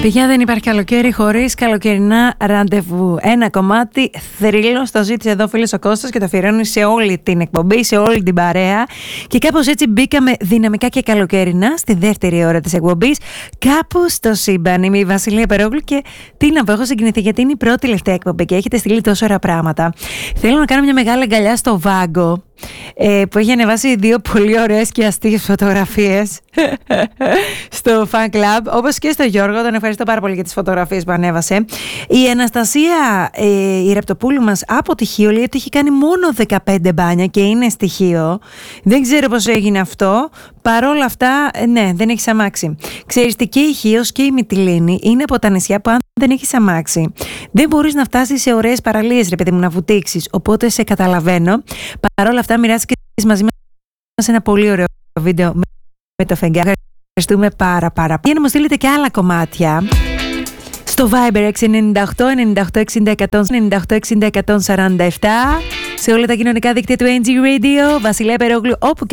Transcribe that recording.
Παιδιά, δεν υπάρχει καλοκαίρι χωρίς καλοκαιρινά ραντεβού. Ένα κομμάτι θρύλος το ζήτησε εδώ φίλος ο Κώστας και το αφιερώνει σε όλη την εκπομπή, σε όλη την παρέα. Και κάπως έτσι μπήκαμε δυναμικά και καλοκαιρινά στη δεύτερη ώρα της εκπομπής. Κάπου στο σύμπαν. Είμαι η Βασιλεία Περόγλου και τι να πω, έχω συγκινηθεί γιατί είναι η πρώτη τελευταία εκπομπή και έχετε στείλει τόσο ωραία πράγματα. Θέλω να κάνω μια μεγάλη αγκαλιά στο Βάγκο, που έχει ανεβάσει δύο πολύ ωραίες και αστείες φωτογραφίες στο fan club, όπως και στο Γιώργο, τον ευχαριστώ πάρα πολύ για τις φωτογραφίες που ανέβασε. Η Αναστασία η Ραπτοπούλου μας από τη Χίο λέει ότι έχει κάνει μόνο 15 μπάνια και είναι στοιχείο. Δεν ξέρω πώς έγινε αυτό. Παρόλα αυτά, ναι, δεν έχεις αμάξι. Ξέρεις τι, και η Χίος και η Μυτιλήνη είναι από τα νησιά που αν δεν έχεις αμάξι δεν μπορείς να φτάσεις σε ωραίες παραλίες, ρε παιδί μου, να βουτήξεις. Οπότε σε καταλαβαίνω. Παρόλα αυτά, μοιράστηκες μαζί μας ένα πολύ ωραίο βίντεο με το φεγγάρι. Ευχαριστούμε πάρα πολύ. Για να μου στείλετε και άλλα κομμάτια στο Viber 698 98 60 100 98 60 147, σε όλα τα κοινωνικά δίκτυα του NG Radio. Βασιλεία Περόγλου, όπου